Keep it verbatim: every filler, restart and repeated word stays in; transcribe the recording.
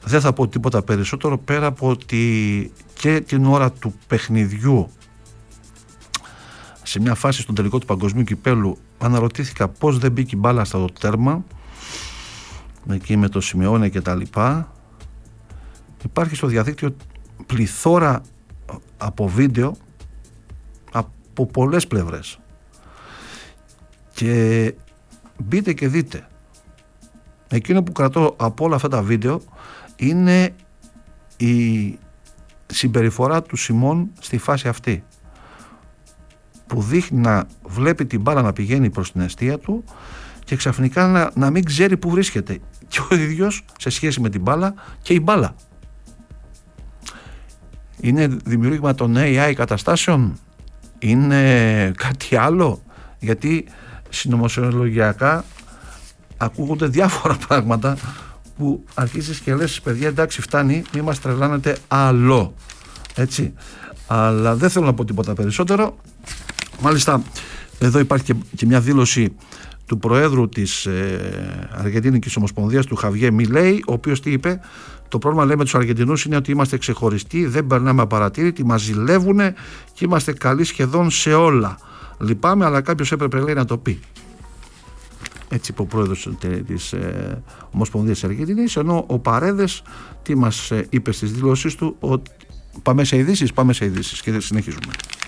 δεν θα πω τίποτα περισσότερο πέρα από ότι και την ώρα του παιχνιδιού, σε μια φάση στον τελικό του παγκοσμίου κυπέλου, αναρωτήθηκα πώς δεν μπήκε η μπάλα στο τέρμα, εκεί με το Σιμεώνε και τα λοιπά. Υπάρχει στο διαδίκτυο πληθώρα από βίντεο από πολλές πλευρές, και μπείτε και δείτε. Εκείνο που κρατώ από όλα αυτά τα βίντεο είναι η συμπεριφορά του Σιμών στη φάση αυτή, που δείχνει να βλέπει την μπάλα να πηγαίνει προς την αιστεία του και ξαφνικά να, να μην ξέρει που βρίσκεται και ο ίδιος σε σχέση με την μπάλα και η μπάλα. Είναι δημιούργημα των έι άι καταστάσεων, είναι κάτι άλλο? Γιατί συνωμοσιολογιακά ακούγονται διάφορα πράγματα που αρχίζεις και λες, παιδιά, εντάξει, φτάνει, μη μας τρελάνετε άλλο, έτσι. Αλλά δεν θέλω να πω τίποτα περισσότερο. Μάλιστα εδώ υπάρχει και, και μια δήλωση του Προέδρου της ε, Αργεντίνικης Ομοσπονδίας, του Χαβιέ Μιλέι, ο οποίος τι είπε? Το πρόβλημα, λέει, με τους Αργεντινούς είναι ότι είμαστε ξεχωριστοί, δεν περνάμε απαρατήρητοι, μας ζηλεύουνε και είμαστε καλοί σχεδόν σε όλα. Λυπάμαι, αλλά κάποιος έπρεπε, λέει, να το πει. Έτσι είπε ο πρόεδρος της ε, Ομοσπονδίας Αργεντινής, ενώ ο Παρέδες τι μας ε, είπε στις δηλώσεις του? Ότι πάμε σε ειδήσεις, πάμε σε ειδήσεις και συνεχίζουμε.